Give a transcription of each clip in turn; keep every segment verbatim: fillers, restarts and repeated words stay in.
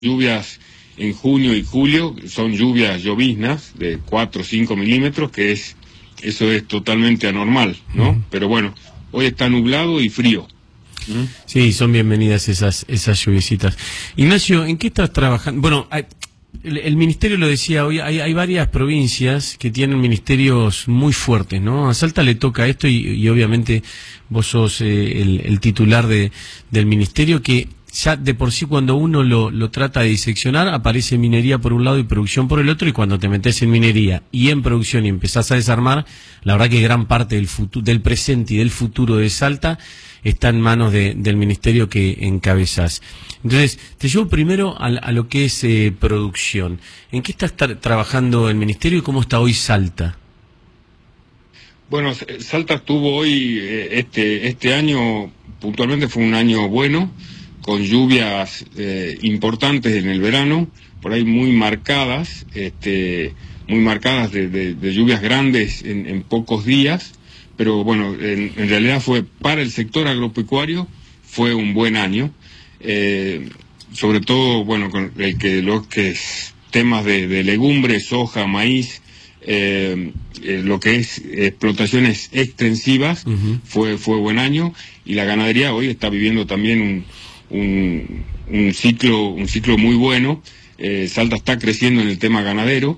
lluvias en junio y julio, son lluvias lloviznas de cuatro o cinco milímetros, que es eso es totalmente anormal, ¿no? Mm. Pero bueno, hoy está nublado y frío. ¿Mm? Sí, son bienvenidas esas esas lluviecitas. Ignacio, ¿en qué estás trabajando? Bueno, hay, el, el ministerio lo decía hoy, hay, hay varias provincias que tienen ministerios muy fuertes, ¿no? A Salta le toca esto y, y obviamente vos sos eh, el, el titular de, del ministerio, que ya de por sí cuando uno lo, lo trata de diseccionar aparece minería por un lado y producción por el otro, y cuando te metes en minería y en producción y empezás a desarmar, la verdad que gran parte del futuro, del presente y del futuro de Salta está en manos de, del ministerio que encabezas. Entonces, te llevo primero a, a lo que es eh, producción. ¿En qué está trabajando el ministerio y cómo está hoy Salta? Bueno, Salta estuvo hoy, eh, este, este año, puntualmente fue un año bueno, con lluvias eh, importantes en el verano, por ahí muy marcadas, este, muy marcadas de, de, de lluvias grandes en, en pocos días, pero bueno, en, en realidad fue para el sector agropecuario, fue un buen año, eh, sobre todo, bueno, con el que los que es temas de, de legumbres, soja, maíz, eh, eh, lo que es explotaciones extensivas, uh-huh. fue, fue buen año, y la ganadería hoy está viviendo también un Un, un ciclo un ciclo muy bueno. eh, Salta está creciendo en el tema ganadero,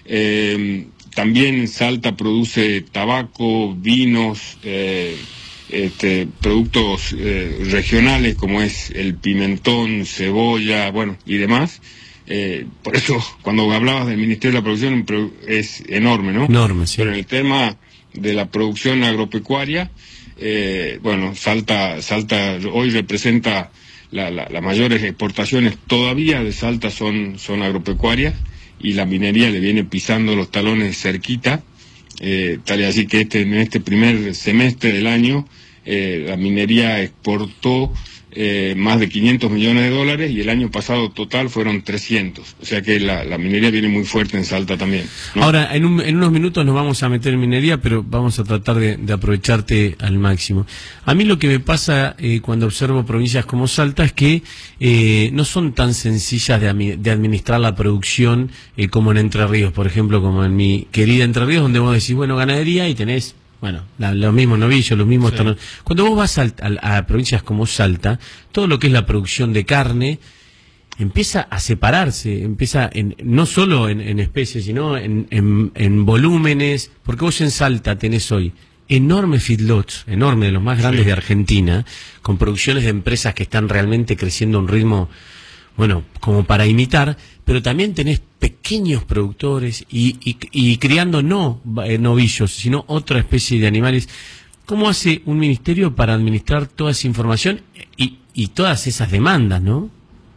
eh, también Salta produce tabaco, vinos, eh, este, productos eh, regionales como es el pimentón, cebolla, bueno, y demás. Eh, por eso cuando hablabas del Ministerio de la Producción es enorme, ¿no? Enorme, sí. Pero en el tema de la producción agropecuaria, eh, bueno, Salta, Salta hoy representa La, la, las mayores exportaciones todavía de Salta son, son agropecuarias, y la minería le viene pisando los talones cerquita, eh, tal y así que este, en este primer semestre del año eh, la minería exportó eh, más de quinientos millones de dólares, y el año pasado total fueron trescientos, o sea que la, la minería viene muy fuerte en Salta también, ¿no? Ahora, en, un, en unos minutos nos vamos a meter en minería, pero vamos a tratar de, de aprovecharte al máximo. A mí lo que me pasa eh, cuando observo provincias como Salta es que eh, no son tan sencillas de, de administrar la producción eh, como en Entre Ríos, por ejemplo, como en mi querida Entre Ríos, donde vos decís, bueno, ganadería y tenés... Bueno, la, los mismos novillos, los mismos... Sí. Tornos. Cuando vos vas a, a, a provincias como Salta, todo lo que es la producción de carne empieza a separarse, empieza en, no solo en, en especies, sino en, en, en volúmenes, porque vos en Salta tenés hoy enormes feedlots, enormes, de los más grandes, sí, de Argentina, con producciones de empresas que están realmente creciendo a un ritmo, bueno, como para imitar, pero también tenés pequeños productores y, y, y criando no eh, novillos, sino otra especie de animales. ¿Cómo hace un ministerio para administrar toda esa información y, y todas esas demandas, no?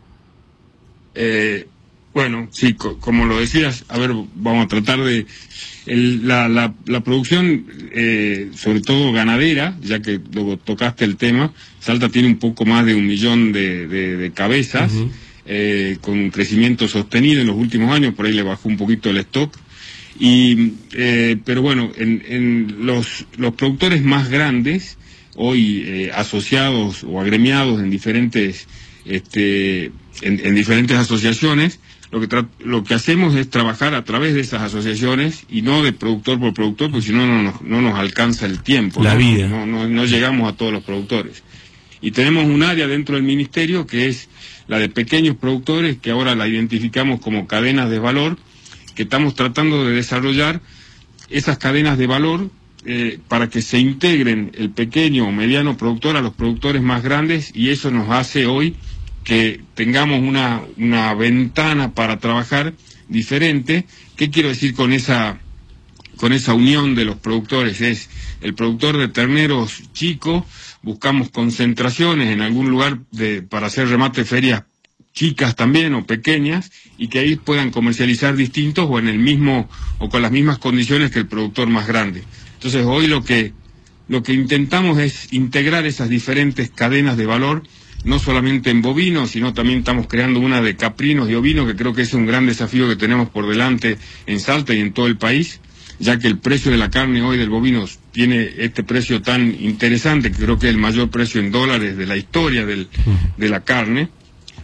Eh, bueno, sí, co como lo decías, a ver, vamos a tratar de... El, la, la, la producción, eh, sobre todo ganadera, ya que luego tocaste el tema, Salta tiene un poco más de un millón de, de, de cabezas, uh-huh. Eh, con un crecimiento sostenido en los últimos años, por ahí le bajó un poquito el stock, y eh, pero bueno, en, en los, los productores más grandes, hoy eh, asociados o agremiados en diferentes, este, en, en diferentes asociaciones, lo que, lo que hacemos es trabajar a través de esas asociaciones y no de productor por productor, porque si no, no nos, no nos alcanza el tiempo, la ¿no? vida. No, no, no llegamos a todos los productores. Y tenemos un área dentro del ministerio que es la de pequeños productores, que ahora la identificamos como cadenas de valor, que estamos tratando de desarrollar esas cadenas de valor eh, para que se integren el pequeño o mediano productor a los productores más grandes, y eso nos hace hoy que tengamos una, una ventana para trabajar diferente. ¿Qué quiero decir con esa, con esa unión de los productores? Es el productor de terneros chico, buscamos concentraciones en algún lugar de, para hacer remate ferias chicas también o pequeñas, y que ahí puedan comercializar distintos o en el mismo o con las mismas condiciones que el productor más grande. Entonces hoy lo que lo que intentamos es integrar esas diferentes cadenas de valor, no solamente en bovinos, sino también estamos creando una de caprinos y ovinos, que creo que es un gran desafío que tenemos por delante en Salta y en todo el país, ya que el precio de la carne hoy del bovino tiene este precio tan interesante, que creo que es el mayor precio en dólares de la historia del, de la carne.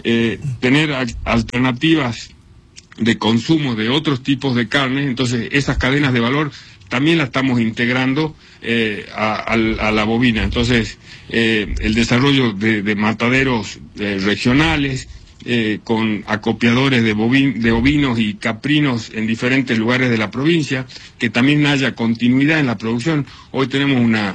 eh, tener a, alternativas de consumo de otros tipos de carne. Entonces esas cadenas de valor también las estamos integrando eh, a, a, a la bovina. Entonces eh, el desarrollo de, de mataderos eh, regionales, eh, con acopiadores de, bovin, de ovinos y caprinos en diferentes lugares de la provincia, que también haya continuidad en la producción. Hoy tenemos una,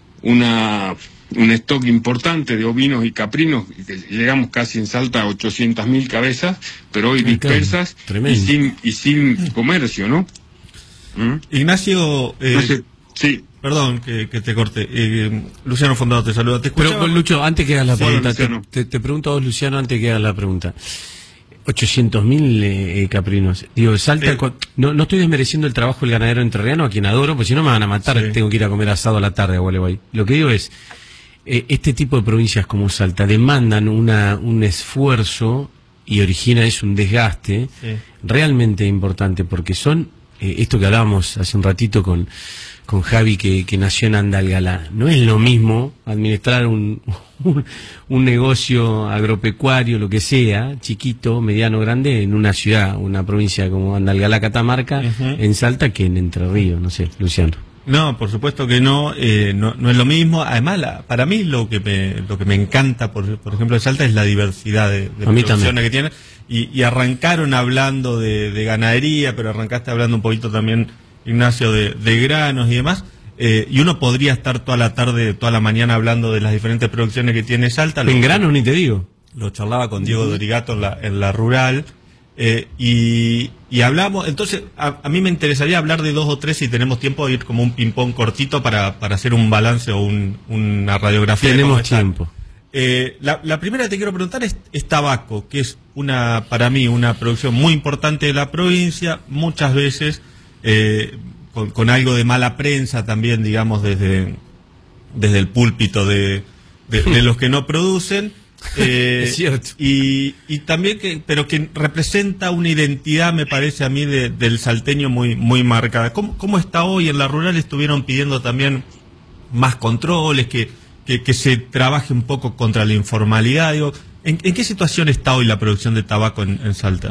una un stock importante de ovinos y caprinos, llegamos casi en Salta a ochocientas mil cabezas, pero hoy dispersas y sin, y sin comercio, ¿no? ¿Mm? Ignacio, eh, no sé, sí. Perdón que, que te corte. Eh, Luciano Fondado te saluda. ¿Te Pero, pero Lucho, antes que hagas la sí, pregunta, te, te, te pregunto a vos, Luciano, antes que hagas la pregunta. ochocientos mil eh, caprinos. Digo, Salta, eh, no, no estoy desmereciendo el trabajo del ganadero entrerriano, a quien adoro, porque si no me van a matar, sí. Tengo que ir a comer asado a la tarde a Gualeguay. Lo que digo es, eh, este tipo de provincias como Salta demandan una, un esfuerzo y origina eso un desgaste sí. realmente importante, porque son, eh, esto que hablábamos hace un ratito con con Javi, que, que nació en Andalgalá. No es lo mismo administrar un, un, un negocio agropecuario, lo que sea, chiquito, mediano, grande, en una ciudad, una provincia como Andalgalá, Catamarca, uh-huh. en Salta, que en Entre Ríos, no sé, Luciano. No, por supuesto que no, eh, no, no es lo mismo. Además, la, para mí lo que me, lo que me encanta, por, por ejemplo, de Salta es la diversidad de, de producciones que tiene. Y, y arrancaron hablando de, de ganadería, pero arrancaste hablando un poquito también, Ignacio, de, de granos y demás, eh, y uno podría estar toda la tarde, toda la mañana hablando de las diferentes producciones que tiene Salta. En granos ni te digo. Lo charlaba con Diego Dorigato en la, en la rural, eh, y, y hablamos, entonces a, a mí me interesaría hablar de dos o tres, si tenemos tiempo, de ir como un ping-pong cortito para, para hacer un balance o un, una radiografía. Tenemos tiempo. Eh, la, la primera que te quiero preguntar es, es tabaco, que es una, para mí, una producción muy importante de la provincia, muchas veces Eh, con, con algo de mala prensa también, digamos, desde, desde el púlpito de, de, de los que no producen, eh, es cierto. Y, y también que, pero que representa una identidad, me parece a mí, de, del salteño muy, muy marcada. ¿Cómo, ¿Cómo está hoy? En la rural estuvieron pidiendo también más controles, que, que, que se trabaje un poco contra la informalidad. Digo, ¿en, ¿en qué situación está hoy la producción de tabaco en, en Salta?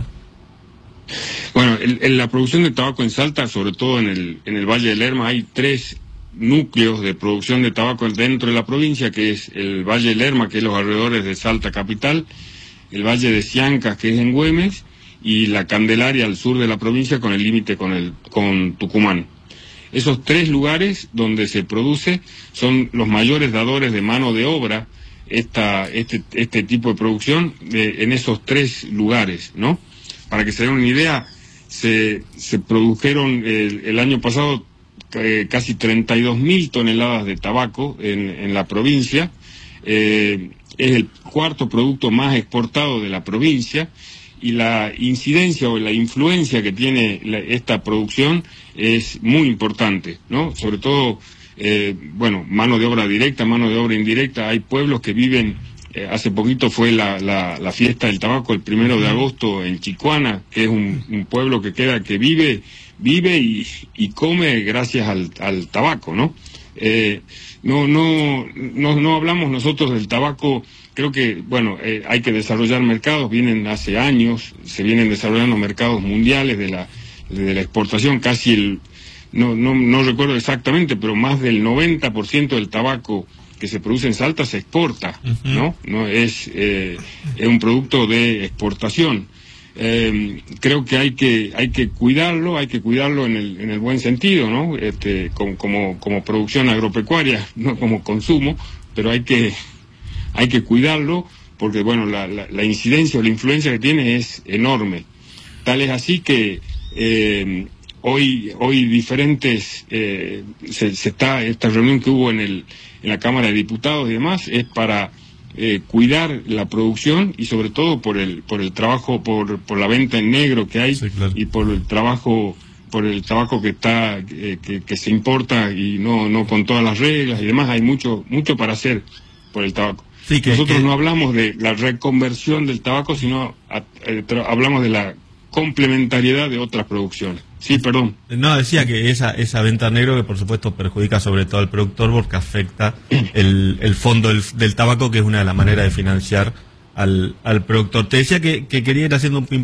Bueno, en, en la producción de tabaco en Salta, sobre todo en el, en el Valle del Lerma, hay tres núcleos de producción de tabaco dentro de la provincia, que es el Valle del Lerma, que es los alrededores de Salta capital, el Valle de Siancas, que es en Güemes, y la Candelaria al sur de la provincia con el límite con, el, con Tucumán. Esos tres lugares donde se produce son los mayores dadores de mano de obra, esta, este, este tipo de producción, de, en esos tres lugares, ¿no? Para que se den una idea, se, se produjeron el, el año pasado eh, casi treinta y dos mil toneladas de tabaco en, en la provincia. Eh, es el cuarto producto más exportado de la provincia, y la incidencia o la influencia que tiene la, esta producción es muy importante, ¿no? Sobre todo, eh, bueno, mano de obra directa, mano de obra indirecta. Hay pueblos que viven... Eh, hace poquito fue la, la, la fiesta del tabaco, el primero de agosto en Chicuana, que es un, un pueblo que queda, que vive, vive y, y come gracias al, al tabaco, ¿no? Eh, no, no, no, no hablamos nosotros del tabaco. Creo que, bueno, eh, hay que desarrollar mercados, vienen hace años, se vienen desarrollando mercados mundiales de la, de la exportación, casi el, no, no, no recuerdo exactamente, pero más del noventa por ciento del tabaco que se produce en Salta se exporta, uh-huh. ¿no? No es, eh, es un producto de exportación. Eh, creo que hay que hay que cuidarlo, hay que cuidarlo en el en el buen sentido, ¿no? Este, como como, como producción agropecuaria, no como consumo, pero hay que hay que cuidarlo porque, bueno, la, la, la incidencia o la influencia que tiene es enorme. Tal es así que eh, hoy hoy diferentes eh, se, se está esta reunión que hubo en el en la Cámara de Diputados y demás, es para eh, cuidar la producción y sobre todo por el por el trabajo, por por la venta en negro que hay, sí, claro. Y por el trabajo, por el tabaco que está eh, que, que se importa y no no con todas las reglas y demás. Hay mucho mucho para hacer por el tabaco. Sí, que, Nosotros que... no hablamos de la reconversión del tabaco, sino a, eh, hablamos de la complementariedad de otras producciones. Sí, perdón. No, decía que esa esa venta negro, que por supuesto perjudica sobre todo al productor porque afecta el, el fondo del, del tabaco, que es una de las maneras de financiar al, al productor. Te decía que, que quería ir haciendo un